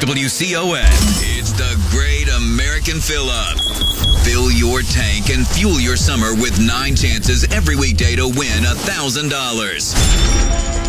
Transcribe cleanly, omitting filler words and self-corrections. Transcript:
WCON. It's the Great American Fill-Up. Fill your tank and fuel your summer with 9 chances every weekday to win $1,000.